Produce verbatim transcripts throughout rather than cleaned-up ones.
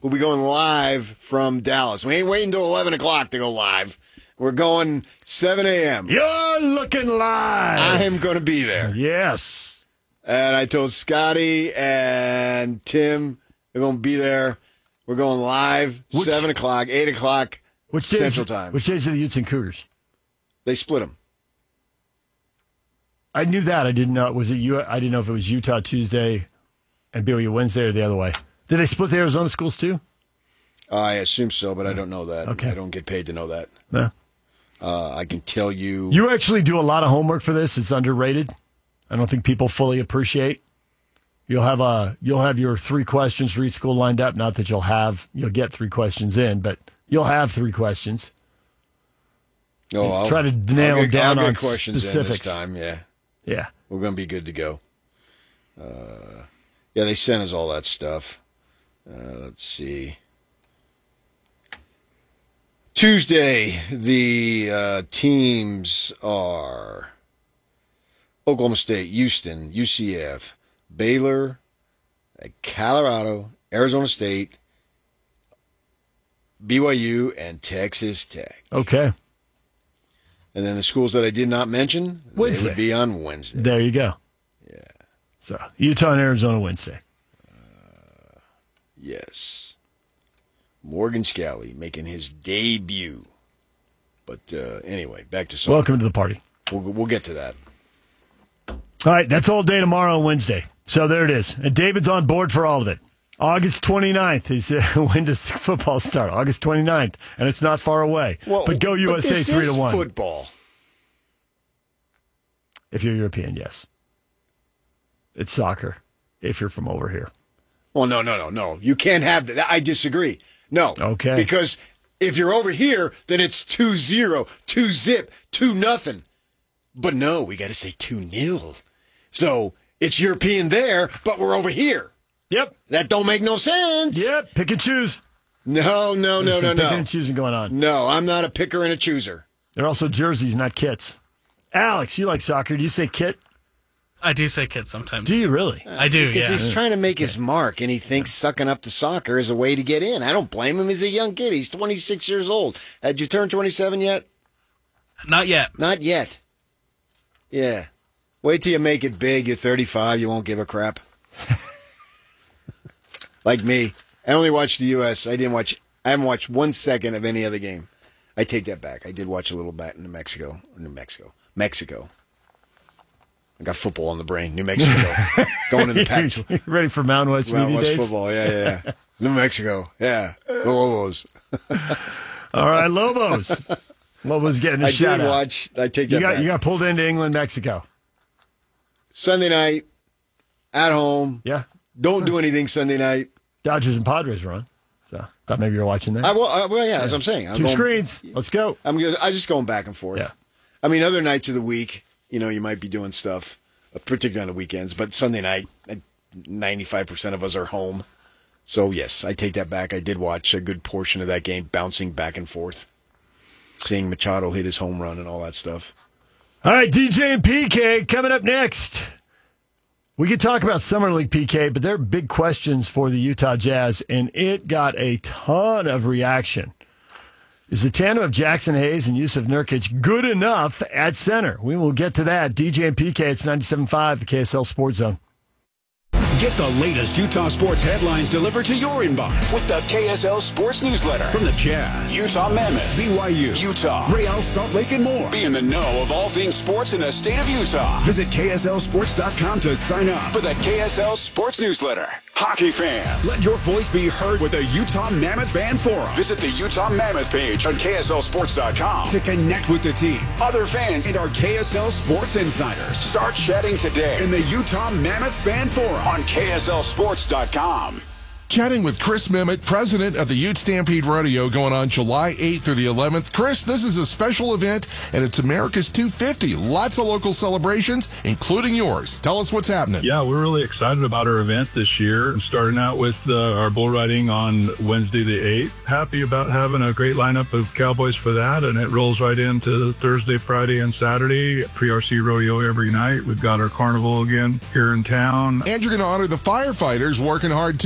we'll be going live from Dallas. We ain't waiting until eleven o'clock to go live. We're going seven a.m. You're looking live. I am going to be there. Yes. And I told Scotty and Tim they're going to be there. We're going live, which, seven o'clock, eight o'clock which Central days, Time. Which days are the Utes and Cougars? They split them. I knew that. I didn't know. Was it you? I didn't know if it was Utah Tuesday and B Y U Wednesday or the other way. Did they split the Arizona schools too? Uh, I assume so, but I don't know that. Okay. I don't get paid to know that. No. Uh, I can tell you. You actually do a lot of homework for this. It's underrated. I don't think people fully appreciate. You'll have a you'll have your three questions for each school lined up. Not that you'll have you'll get three questions in, but you'll have three questions. Oh, I'll, try to nail I'll get, down I'll on get questions specifics. in this time. Yeah, yeah, we're going to be good to go. Uh, yeah, they sent us all that stuff. Uh, let's see. Tuesday, the uh, teams are Oklahoma State, Houston, U C F, Baylor, Colorado, Arizona State, B Y U, and Texas Tech. Okay. And then the schools that I did not mention, Wednesday. They would be on Wednesday. There you go. Yeah. So, Utah and Arizona Wednesday. Uh, yes. Morgan Scally making his debut. But uh, anyway, back to soccer. Welcome to the party. We'll, we'll get to that. All right, that's all day tomorrow and Wednesday. So there it is. And David's on board for all of it. August twenty-ninth is uh, when does football start? August twenty-ninth, and it's not far away. Well, but go U S A but this three is to one. Football. If you're European, yes. It's soccer. If you're from over here. Well, no, no, no, no. You can't have that. I disagree. No. Okay. Because if you're over here, then it's two zero, two zip, two nothing. But no, we got to say two nil. So it's European there, but we're over here. Yep. That don't make no sense. Yep. Pick and choose. No, no, There's no, some no, picking no. and choosing going on. No, I'm not a picker and a chooser. They're also jerseys, not kits. Alex, you like soccer. Do you say kit? I do say kid sometimes. Do you really? I do, Because yeah. he's trying to make his mark, and he thinks sucking up to soccer is a way to get in. I don't blame him. He's a young kid. He's twenty-six years old. Had you turned twenty-seven yet? Not yet. Not yet. Yeah. Wait till you make it big. You're thirty-five. You won't give a crap. Like me. I only watched the U S. I didn't watch. I haven't watched one second of any other game. I take that back. I did watch a little bit in New Mexico. New Mexico. Mexico. I got football on the brain. New Mexico. Going in the pack. Ready for Mountain West Mountain Media West Days? football. Yeah, yeah, yeah. New Mexico. Yeah. The Lobos. All right, Lobos. Lobos getting a I shout did out. watch. I take that You got back. you got pulled into England, Mexico. Sunday night, at home. Yeah. Don't do anything Sunday night. Dodgers and Padres were on. So thought maybe you're watching that. I, well, I, well, yeah, as I'm saying. I'm Two going, screens. Let's go. I'm just, I'm just going back and forth. Yeah. I mean, other nights of the week, you know, you might be doing stuff, uh, particularly on the weekends, but Sunday night, uh, ninety-five percent of us are home. So, yes, I take that back. I did watch a good portion of that game bouncing back and forth, seeing Machado hit his home run and all that stuff. All right, D J and P K coming up next. We could talk about Summer League, P K, but there are big questions for the Utah Jazz, and it got a ton of reaction. Is the tandem of Jackson Hayes and Yusuf Nurkic good enough at center? We will get to that. D J and P K, it's ninety-seven point five, the K S L Sports Zone. Get the latest Utah sports headlines delivered to your inbox with the K S L Sports Newsletter. From the Jazz, Utah Mammoth, B Y U, Utah, Real Salt Lake, and more. Be in the know of all things sports in the state of Utah. Visit K S L sports dot com to sign up for the K S L Sports Newsletter. Hockey fans, let your voice be heard with the Utah Mammoth Fan Forum. Visit the Utah Mammoth page on K S L sports dot com to connect with the team, other fans, and our K S L Sports Insiders. Start chatting today in the Utah Mammoth Fan Forum on K S L sports dot com. Chatting with Chris Memmott, president of the Ute Stampede Rodeo, going on July eighth through the eleventh. Chris, this is a special event, and it's America's two fifty. Lots of local celebrations, including yours. Tell us what's happening. Yeah, we're really excited about our event this year. Starting out with uh, our bull riding on Wednesday the eighth. Happy about having a great lineup of cowboys for that, and it rolls right into Thursday, Friday, and Saturday. Pre-R C rodeo every night. We've got our carnival again here in town. And you're going to honor the firefighters working hard, too. On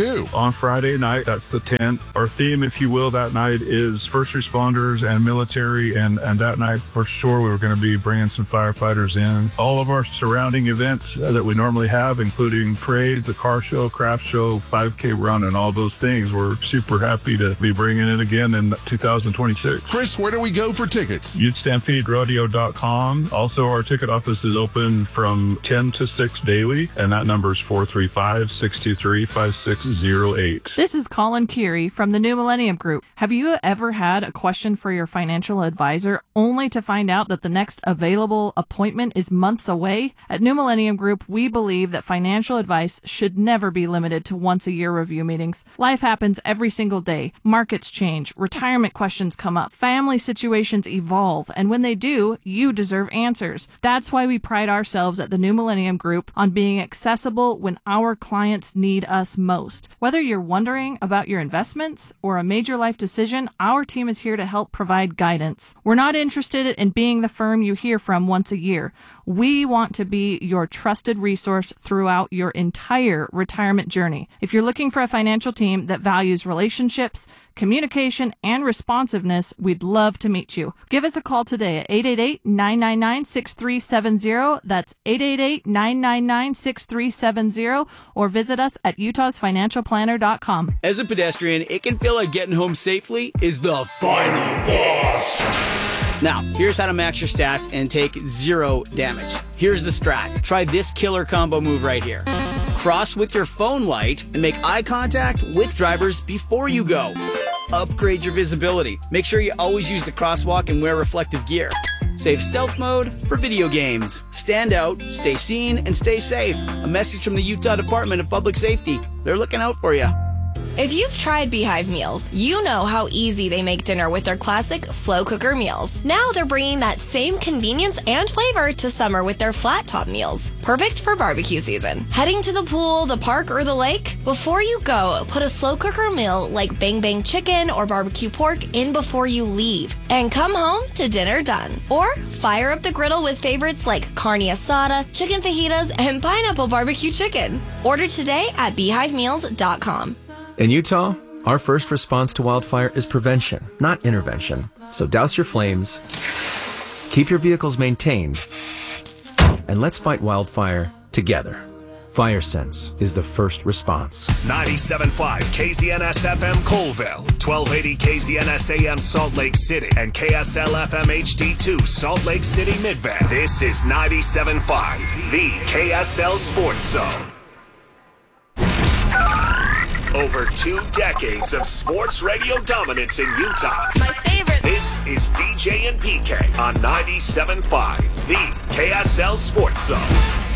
on Friday night. That's the tenth. Our theme, if you will, that night is first responders and military. And, and that night, for sure, we were going to be bringing some firefighters in. All of our surrounding events that we normally have, including parades, the car show, craft show, five K run, and all those things, we're super happy to be bringing it again in two thousand twenty-six. Chris, where do we go for tickets? Ute Stampede Rodeo dot com. Also, our ticket office is open from ten to six daily, and that number is four three five, six two three, five six zero eight. This is Colin Keary from the New Millennium Group. Have you ever had a question for your financial advisor only to find out that the next available appointment is months away? At New Millennium Group, we believe that financial advice should never be limited to once-a-year review meetings. Life happens every single day. Markets change, retirement questions come up, family situations evolve, and when they do, you deserve answers. That's why we pride ourselves at the New Millennium Group on being accessible when our clients need us most. Whether you're wondering about your investments or a major life decision, our team is here to help provide guidance. We're not interested in being the firm you hear from once a year. We want to be your trusted resource throughout your entire retirement journey. If you're looking for a financial team that values relationships, communication, and responsiveness, we'd love to meet you. Give us a call today at eight eight eight, nine nine nine, six three seven zero. That's eight eight eight, nine nine nine, six three seven zero, or visit us at utahs financial planner dot com. As a pedestrian, it can feel like getting home safely is the final boss. Now, here's how to max your stats and take zero damage. Here's the strat. Try this killer combo move right here. Cross with your phone light and make eye contact with drivers before you go. Upgrade your visibility. Make sure you always use the crosswalk and wear reflective gear. Save stealth mode for video games. Stand out, stay seen, and stay safe. A message from the Utah Department of Public Safety. They're looking out for you. If you've tried Beehive meals, you know how easy they make dinner with their classic slow cooker meals. Now they're bringing that same convenience and flavor to summer with their flat top meals. Perfect for barbecue season. Heading to the pool, the park, or the lake? Before you go, put a slow cooker meal like Bang Bang chicken or barbecue pork in before you leave. And come home to dinner done. Or fire up the griddle with favorites like carne asada, chicken fajitas, and pineapple barbecue chicken. Order today at beehive meals dot com. In Utah, our first response to wildfire is prevention, not intervention. So douse your flames, keep your vehicles maintained, and let's fight wildfire together. FireSense is the first response. ninety-seven point five K Z N S F M Colville, twelve eighty K Z N S A M Salt Lake City, and K S L F M H D two Salt Lake City Midvale. This is ninety-seven point five, the K S L Sports Zone. Over two decades of sports radio dominance in Utah. My favorite. This is D J and P K on ninety-seven point five, the K S L Sports Zone.